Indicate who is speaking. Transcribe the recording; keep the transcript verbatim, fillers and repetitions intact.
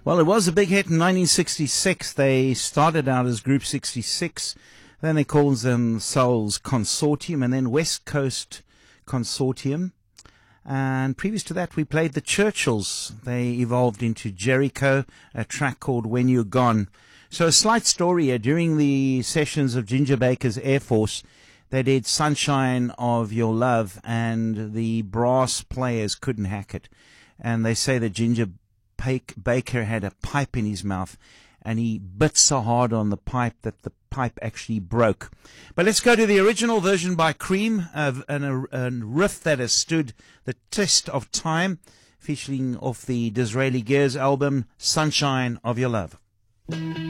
Speaker 1: Well, it was a big hit in nineteen sixty-six. They started out as Group sixty-six. Then they called themselves Consortium, and then West Coast Consortium. And previous to that, we played the Churchills. They evolved into Jericho, a track called When You're Gone. So a slight story here. During the sessions of Ginger Baker's Air Force, they did Sunshine of Your Love, and the brass players couldn't hack it. And they say that Ginger Baker had a pipe in his mouth, and he bit so hard on the pipe that the pipe actually broke. But let's go to the original version by Cream, of an, a, a riff that has stood the test of time, featuring off the Disraeli Gears album, Sunshine of Your Love.